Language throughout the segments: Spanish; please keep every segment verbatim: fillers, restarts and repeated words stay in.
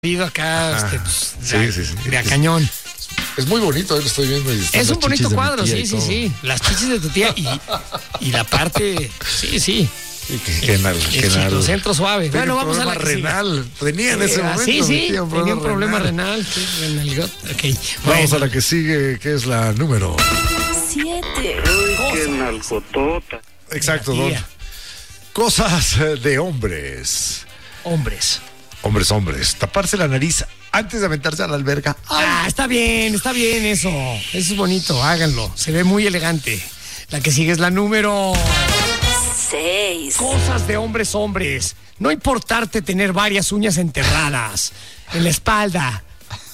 Ido acá, este, pues, sí, de, sí, sí. de a cañón. Es muy bonito, lo estoy viendo. Y es un bonito cuadro, sí, sí, sí. Las chichis de tu tía y, y la parte, sí, sí. Y que, que nal, el, que el centro suave. Tenía bueno, un vamos a la renal. Tenía en ese eh, momento. Sí, sí, tía, un tenía un problema renal. renal. Sí, renal okay. Vamos bueno. a la que sigue, que es la número siete. Uy, qué nalgotota. Exacto, Don. Cosas de hombres. Hombres. Hombres, hombres. Taparse la nariz antes de aventarse a la alberca. Ah, está bien, está bien eso. Eso es bonito, háganlo. Se ve muy elegante. La que sigue es la número seis. Cosas de hombres, hombres. No importarte tener varias uñas enterradas en la espalda.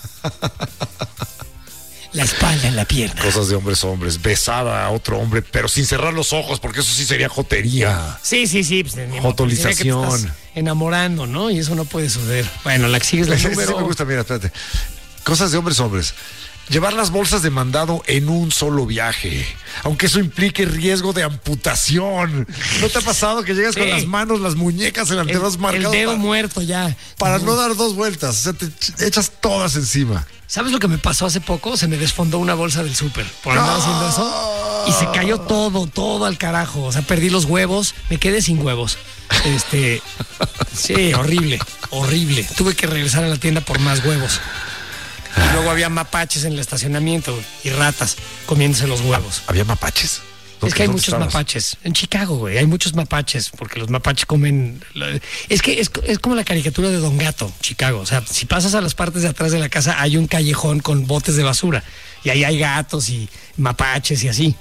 La espalda en la pierna. Cosas de hombres, hombres. Besar a otro hombre, pero sin cerrar los ojos, porque eso sí sería jotería. Sí, sí, sí. Pues, Jotolización. que te estás enamorando, ¿no? Y eso no puede suceder. Bueno, la que sigue es la Ese número... sí me gusta, mira, espérate. Cosas de hombres, hombres. Llevar las bolsas de mandado en un solo viaje, aunque eso implique riesgo de amputación. ¿No te ha pasado que llegas Sí. con las manos, las muñecas, el antebrazo El, marcado? el dedo para, muerto ya. para no dar dos vueltas, o sea, te ch- echas todas encima. ¿Sabes lo que me pasó hace poco? Se me desfondó una bolsa del súper por andar haciendo eso. Y se cayó todo, todo al carajo. O sea, perdí los huevos, me quedé sin huevos. Este, sí, horrible, horrible. Tuve que regresar a la tienda por más huevos. Y luego había mapaches en el estacionamiento y ratas comiéndose los huevos. ¿Había mapaches? Es que hay ¿Dónde muchos estabas? mapaches. En Chicago, güey, hay muchos mapaches, porque los mapaches comen... Es que es, es como la caricatura de Don Gato, Chicago. O sea, si pasas a las partes de atrás de la casa, hay un callejón con botes de basura. Y ahí hay gatos y mapaches y así.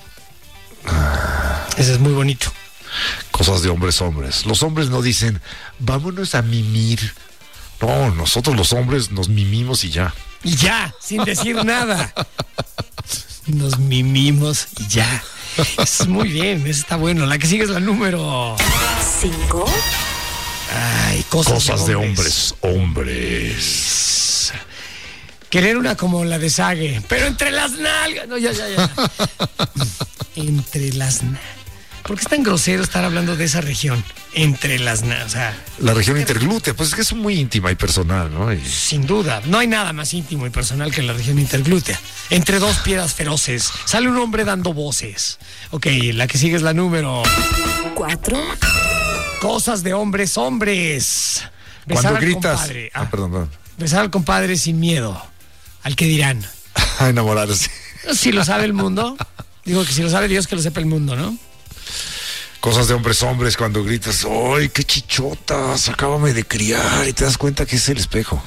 Ese es muy bonito. Cosas de hombres, hombres. Los hombres no dicen, vámonos a mimir. No, nosotros los hombres nos mimimos y ya. Y ya, sin decir nada. Nos mimimos y ya. Eso es muy bien, eso está bueno. La que sigue es la número... cinco. Ay, cosas, Cosas de de hombres. hombres, hombres. Querer una como la de Sage, pero entre las nalgas. No, ya, ya, ya. Entre las nalgas. ¿Por qué es tan grosero estar hablando de esa región? Entre las nalgas. O sea, La región interglútea, pues es que es muy íntima y personal, ¿no? Y sin duda, no hay nada más íntimo y personal que la región interglútea. Entre dos piedras feroces, sale un hombre dando voces. Ok, la que sigue es la número... cuatro. Cosas de hombres, hombres. Besar cuando al gritas. compadre. Ah, Ah, perdón, perdón. besar al compadre sin miedo. Al que dirán. A enamorarse. Si lo sabe el mundo. Digo que si lo sabe Dios, que lo sepa el mundo, ¿no? Cosas de hombres, hombres, cuando gritas, ¡ay, qué chichotas! Acábame de criar y te das cuenta que es el espejo.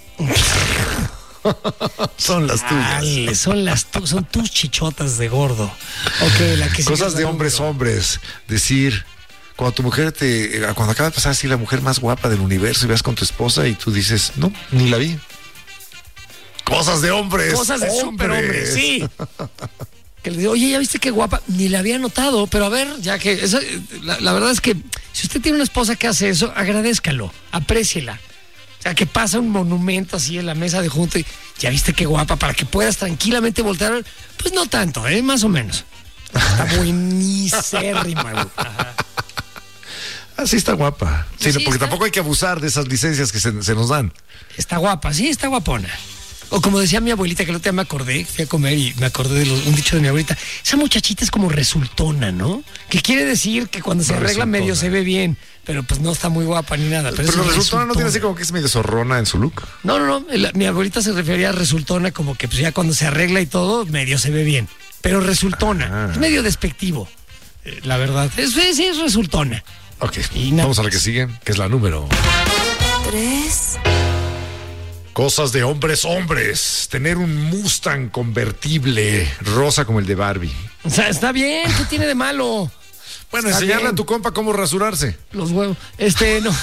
Son las tuyas. Dale, son las tu- son tus chichotas de gordo. Ok, la que sigue Cosas es la de hombres, número. hombres. Decir, cuando tu mujer te. Cuando acaba de pasar así la mujer más guapa del universo y vas con tu esposa y tú dices, no, ni la vi. Cosas de hombres. Cosas de superhombres, sí. Que le digo, oye, ¿ya viste qué guapa? Ni la había notado, pero a ver, ya que... Eso, la, la verdad es que si usted tiene una esposa que hace eso, agradézcalo, apréciela. O sea, que pasa un monumento así en la mesa de junto y ya viste qué guapa, para que puedas tranquilamente voltear. Pues no tanto, ¿eh? Más o menos. Está buenísima, güey. Ajá. Así está guapa. Sí, Sí, porque está- tampoco hay que abusar de esas licencias que se, se nos dan. Está guapa, sí, está guapona. O como decía mi abuelita, que el otro día me acordé, fui a comer y me acordé de los- un dicho de mi abuelita, esa muchachita es como resultona, ¿no? Que quiere decir que cuando se No, arregla resultona. medio se ve bien, pero pues no está muy guapa ni nada. Pero, Pero eso es resultona no tiene así resultona. como que es medio zorrona en su look. No, no, no, el- mi abuelita se refería a resultona como que pues ya cuando se arregla y todo, medio se ve bien. Pero resultona, Ah. es medio despectivo, eh, la verdad. Es, sí, sí, es resultona. Ok, Y nada vamos a la más. que sigue, que es la número. tres. Cosas de hombres, hombres. Tener un Mustang convertible rosa como el de Barbie. O sea, está bien, ¿qué tiene de malo? Bueno, Está enseñarle bien. a tu compa cómo rasurarse. Los huevos. Este, no.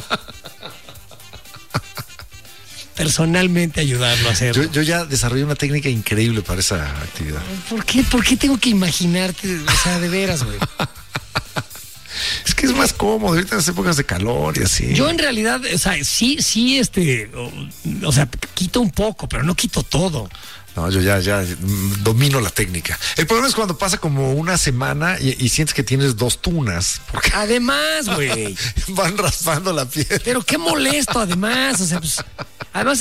Personalmente ayudarlo a hacerlo. Yo, yo ya desarrollé una técnica increíble para esa actividad. ¿Por qué, ¿Por qué tengo que imaginarte? O sea, de veras, güey. Es que es más cómodo ahorita en las épocas de calor y así. Yo en realidad, o sea, sí, sí, este, o, o sea, quito un poco, pero no quito todo. No, yo ya, ya mm, domino la técnica. El problema es cuando pasa como una semana y, y sientes que tienes dos tunas, porque Además, güey. van raspando la piel. Pero qué molesto, además. O sea, pues, además